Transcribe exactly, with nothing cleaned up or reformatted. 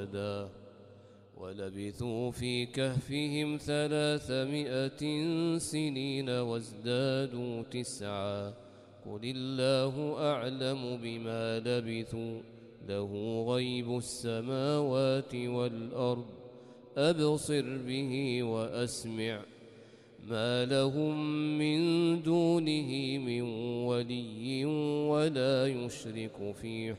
وردا ولبثوا في كهفهم ثلاثمائة سنين وازدادوا تسعا قل الله أعلم بما لبثوا له غيب السماوات والأرض أبصر به وأسمع ما لهم من دونه من ولي ولا يشرك في